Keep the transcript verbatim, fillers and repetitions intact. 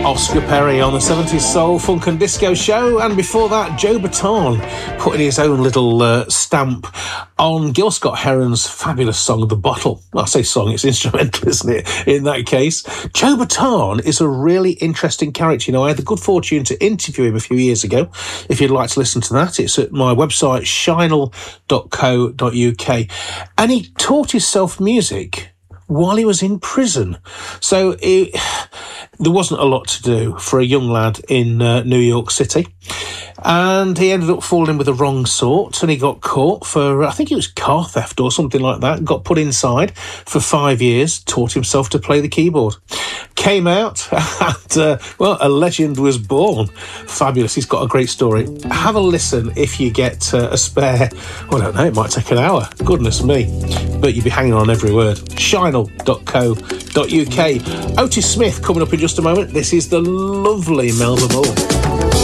Oscar Perry on the seventies Soul, Funk and Disco Show, and before that, Joe Bataan putting his own little uh, stamp on Gil Scott-Heron's fabulous song, The Bottle. Well, I say song, it's instrumental, isn't it, in that case? Joe Bataan is a really interesting character. You know, I had the good fortune to interview him a few years ago. If you'd like to listen to that, it's at my website, shinel dot co dot uk. And he taught himself music while he was in prison. So it, there wasn't a lot to do for a young lad in uh, New York City. And he ended up falling with the wrong sort, and he got caught for, I think it was car theft or something like that, got put inside for five years, taught himself to play the keyboard. Came out, and, uh, well, a legend was born. Fabulous. He's got a great story. Have a listen if you get uh, a spare, well, I don't know, it might take an hour. Goodness me. But you'll be hanging on every word. shinel dot co dot uk. Otis Smith coming up in just a moment. This is the lovely Melba Moore.